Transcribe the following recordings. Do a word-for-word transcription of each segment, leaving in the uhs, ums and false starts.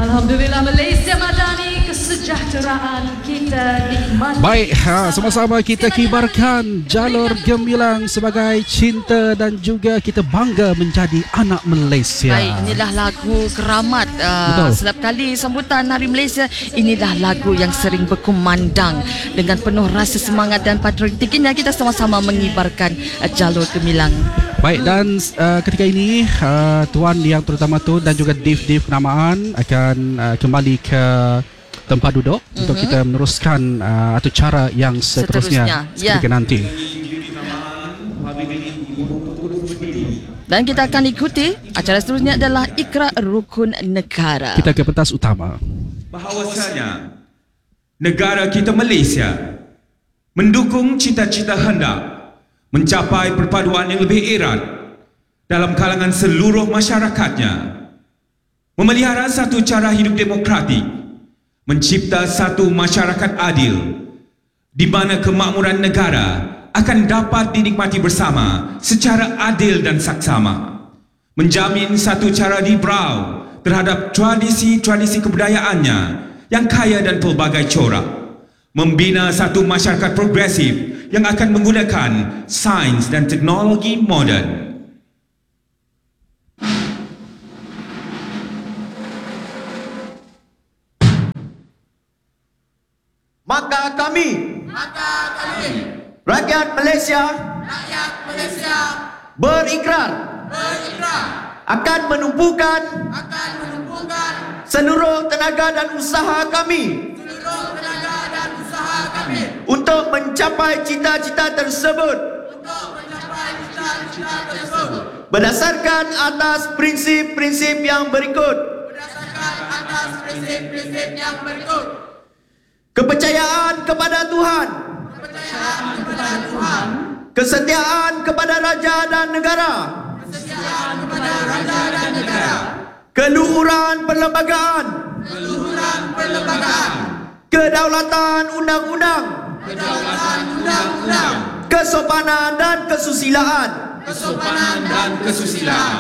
Alhamdulillah, Malaysia Madani, kesejahteraan kita nikmati. Baik, ha, sama-sama kita kibarkan jalur gemilang sebagai cinta dan juga kita bangga menjadi anak Malaysia. Baik, inilah lagu Keramat. Uh, setiap kali sambutan Hari Malaysia, inilah lagu yang sering berkumandang dengan penuh rasa semangat dan patriotik. Ini kita sama-sama mengibarkan uh, jalur gemilang. Baik, dan uh, ketika ini uh, Tuan Yang Terutama Tun dan juga Div-Div kenamaan akan uh, kembali ke tempat duduk mm-hmm. untuk kita meneruskan uh, atau cara yang seterusnya, seterusnya. ketika ya. nanti. Dan kita akan ikuti acara seterusnya adalah Ikrar Rukun Negara. Kita ke pentas utama. Bahawasanya negara kita Malaysia mendukung cita-cita hendak mencapai perpaduan yang lebih erat dalam kalangan seluruh masyarakatnya, memelihara satu cara hidup demokratik, mencipta satu masyarakat adil di mana kemakmuran negara akan dapat dinikmati bersama secara adil dan saksama, menjamin satu cara liberal terhadap tradisi-tradisi kebudayaannya yang kaya dan pelbagai corak, membina satu masyarakat progresif yang akan menggunakan sains dan teknologi moden. Maka kami, Maka kami, rakyat Malaysia, rakyat Malaysia, berikrar berikrar akan menumpukan akan menumpukan seluruh tenaga dan usaha kami seluruh tenaga dan usaha kami untuk mencapai cita-cita tersebut untuk mencapai cita-cita tersebut berdasarkan atas prinsip-prinsip yang berikut: berdasarkan atas prinsip-prinsip yang berikut: kepercayaan kepada Tuhan, kepercayaan kepada Tuhan, kesetiaan kepada raja dan negara, kesetiaan kepada raja dan negara, keluhuran perlembagaan, keluhuran perlembagaan, kedaulatan undang-undang, kedaulatan undang-undang, kesopanan dan kesusilaan. kesopanan dan kesusilaan.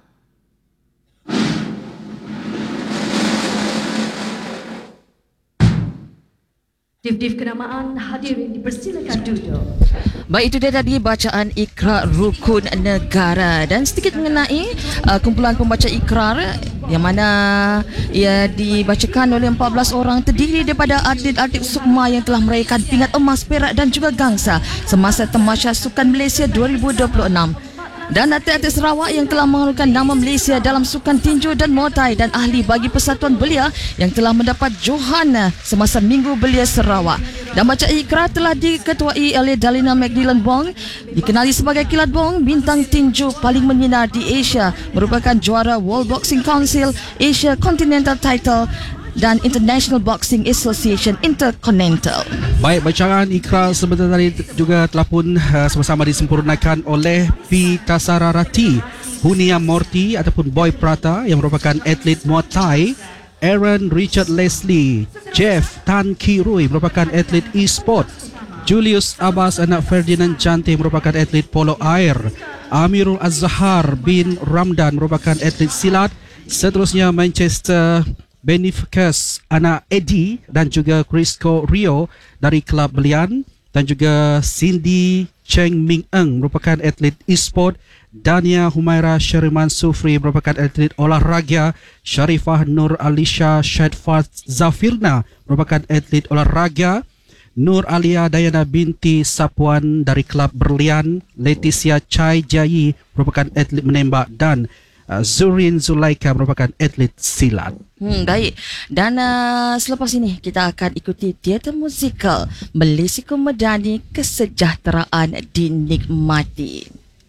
Div-Div kenamaan hadirin dipersilakan duduk. Baik, itu dia tadi bacaan Ikrar Rukun Negara dan sedikit mengenai uh, kumpulan pembaca ikrar yang mana ia dibacakan oleh empat belas orang terdiri daripada atlet-atlet sukma yang telah meraihkan pingat emas, perak dan juga gangsa semasa Tamasya Sukan Malaysia dua ribu dua puluh enam. Dan atlet-atlet Sarawak yang telah mengharumkan nama Malaysia dalam sukan tinju dan Muay Thai dan ahli bagi Persatuan Belia yang telah mendapat johan semasa Minggu Belia Sarawak. Dan baca ikrar telah diketuai oleh Dalina Magdalene Bong, dikenali sebagai Kilat Bong, bintang tinju paling menyinar di Asia, merupakan juara World Boxing Council Asia Continental Title dan International Boxing Association Intercontinental. Baik, bacaan ikrar sebentar tadi juga telah pun uh, sama-sama disempurnakan oleh Pitasara Rati, Hunia Morty ataupun Boy Prata yang merupakan atlet Muay Thai, Aaron Richard Leslie, Jeff Tan Ki Rui merupakan atlet e-sport, Julius Abbas anak Ferdinand Jante merupakan atlet polo air, Amirul Azhar bin Ramdan merupakan atlet silat, seterusnya Manchester Beneficus anak Eddie dan juga Crisco Rio dari Kelab Belian, dan juga Cindy Cheng Ming Eng merupakan atlet e-sport, Dania Humaira Syariman Sufri merupakan atlet olahraga, Sharifah Nur Alisha Syedfat Zafirna merupakan atlet olahraga, Nur Alia Dayana binti Sapuan dari Kelab Berlian, Leticia Chai Jayi merupakan atlet menembak, dan Uh, Zurin Zulaika merupakan atlet silat. Hmm, baik. Dan uh, selepas ini kita akan ikuti teater musikal Malaysia Madani, Kesejahteraan Dinikmati.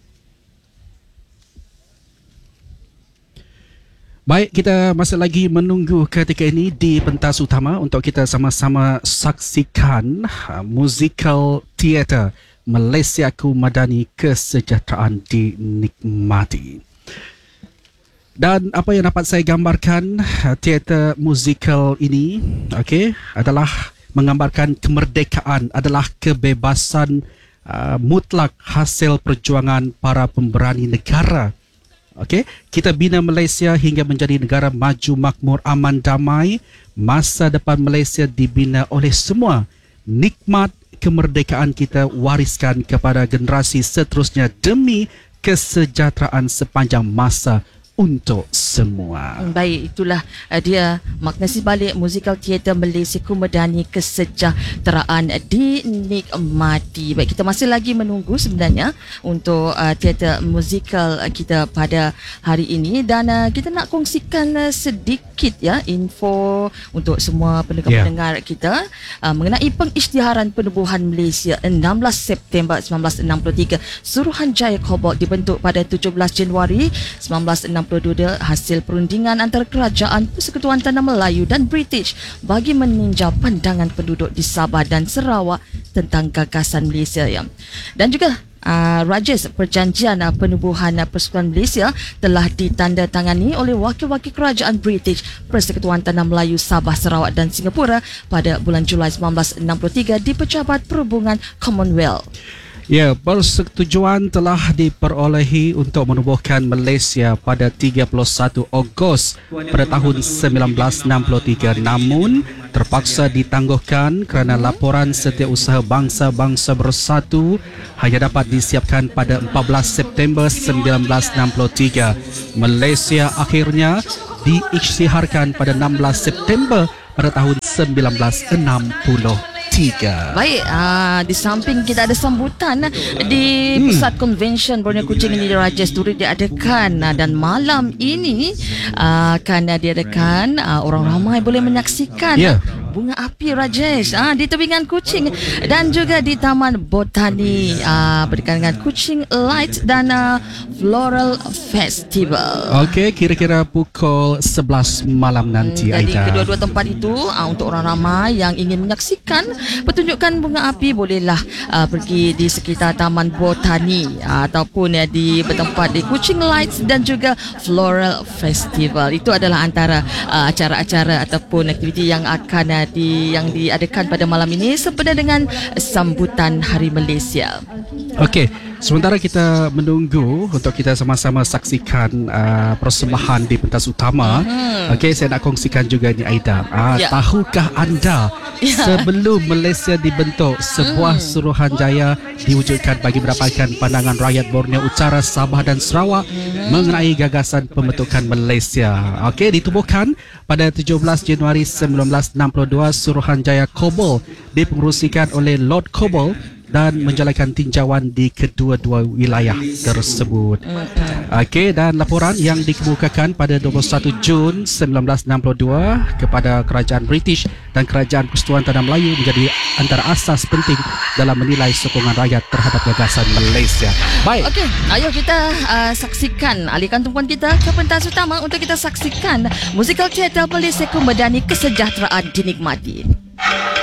Baik, kita masih lagi menunggu ketika ini di pentas utama untuk kita sama-sama saksikan uh, musikal teater Malaysia Madani, Kesejahteraan Dinikmati. Dan apa yang dapat saya gambarkan, teater musikal ini okay, adalah menggambarkan kemerdekaan, adalah kebebasan uh, mutlak hasil perjuangan para pemberani negara Okey, kita bina Malaysia hingga menjadi negara maju, makmur, aman, damai. Masa depan Malaysia dibina oleh semua. Nikmat kemerdekaan kita wariskan kepada generasi seterusnya demi kesejahteraan sepanjang masa untuk semua. Baik, itulah uh, dia makna si balik musikal teater Malaysia Medani Kesejahteraan dinikmati. Baik, kita masih lagi menunggu sebenarnya untuk uh, teater musikal uh, kita pada hari ini, dan uh, kita nak kongsikan uh, sedikit ya info untuk semua pendengar-pendengar yeah. kita uh, mengenai pengisytiharan penubuhan Malaysia enam belas September seribu sembilan ratus enam puluh tiga. Suruhanjaya Cobalt dibentuk pada tujuh belas Januari seribu sembilan ratus enam puluh dua hasil perundingan antara Kerajaan Persekutuan Tanah Melayu dan British bagi meninjau pandangan penduduk di Sabah dan Sarawak tentang gagasan Malaysia ya. Dan juga Uh, Rajes Perjanjian uh, Penubuhan uh, Persekutuan Malaysia telah ditandatangani oleh wakil-wakil kerajaan British, Persekutuan Tanah Melayu, Sabah, Sarawak dan Singapura pada bulan Julai seribu sembilan ratus enam puluh tiga di Pejabat Perhubungan Commonwealth. Ya, persetujuan telah diperolehi untuk menubuhkan Malaysia pada tiga puluh satu Ogos pada tahun seribu sembilan ratus enam puluh tiga, namun terpaksa ditangguhkan kerana laporan Setiausaha Bangsa-Bangsa Bersatu hanya dapat disiapkan pada empat belas September seribu sembilan ratus enam puluh tiga. Malaysia akhirnya diisytiharkan pada enam belas September pada tahun seribu sembilan ratus enam puluh tiga. Baik, uh, di samping kita ada sambutan di Hmm. Pusat Konvensyen Borneo Kuching ini di Rajas Duri diadakan, uh, dan malam ini uh, akan diadakan, uh, orang ramai boleh menyaksikan Ya. bunga api Rajesh uh, di tebingan Kuching dan juga di Taman Botani uh, berdekatan dengan Kuching Light dan uh, Floral Festival. Okey, kira-kira pukul sebelas malam nanti, Hmm, Jadi Aida. kedua-dua tempat itu uh, untuk orang ramai yang ingin menyaksikan pertunjukan bunga api bolehlah uh, pergi di sekitar Taman Botani uh, ataupun ya di bertempat di Kuching Lights dan juga Floral Festival. Itu adalah antara uh, acara-acara ataupun aktiviti yang akan uh, di yang diadakan pada malam ini sempena dengan sambutan Hari Malaysia. Okey, sementara kita menunggu untuk kita sama-sama saksikan uh, persembahan di pentas utama. Hmm. Okey, saya nak kongsikan juga ni, Aida. Uh, Ya. Tahukah anda Ya. sebelum Malaysia dibentuk, sebuah Hmm. suruhanjaya diwujudkan bagi mendapatkan pandangan rakyat Borneo Utara, Sabah dan Sarawak Hmm. mengenai gagasan pembentukan Malaysia. Okey, ditubuhkan pada tujuh belas Januari seribu sembilan ratus enam puluh dua. Suruhanjaya Cobalt dipengerusikan oleh Lord Cobalt dan menjalankan tinjauan di kedua-dua wilayah tersebut. Okey, dan laporan yang dikemukakan pada dua puluh satu Jun seribu sembilan ratus enam puluh dua kepada Kerajaan British dan Kerajaan Persekutuan Tanah Melayu menjadi antara asas penting dalam menilai sokongan rakyat terhadap gagasan Malaysia. Baik. Okey, ayo kita uh, saksikan, alihkan tumpuan kita ke pentas utama untuk kita saksikan musikal teater Malaysia Medani Kesejahteraan dinikmati.